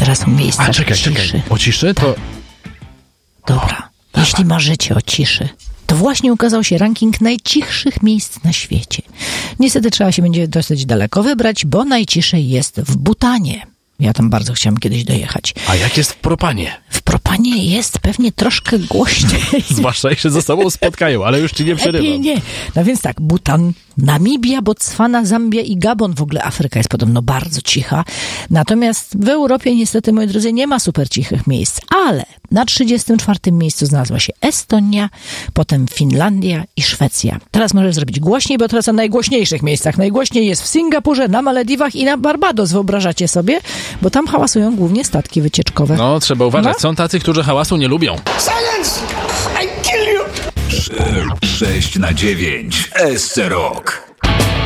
teraz są miejsca ciszy. Czekaj. O ciszy to... Dobra, jeśli marzycie o ciszy, to właśnie ukazał się ranking najcichszych miejsc na świecie. Niestety trzeba się będzie dosyć daleko wybrać, bo najciszej jest w Butanie. Ja tam bardzo chciałam kiedyś dojechać. A jak jest w Propanie? W Propanie jest pewnie troszkę głośniej. Zwłaszcza jak się ze sobą spotkają, ale już ci nie przerywam. Nie. No więc tak, Butan, Namibia, Botswana, Zambia i Gabon. W ogóle Afryka jest podobno bardzo cicha. Natomiast w Europie niestety, moi drodzy, nie ma super cichych miejsc. Ale na 34. miejscu znalazła się Estonia, potem Finlandia i Szwecja. Teraz możesz zrobić głośniej, bo teraz o najgłośniejszych miejscach. Najgłośniej jest w Singapurze, na Malediwach i na Barbados. Wyobrażacie sobie? Bo tam hałasują głównie statki wycieczkowe. No, trzeba uważać. No? Są tacy, którzy hałasu nie lubią. Silence! I kill you! 6 na 9 SC Rock.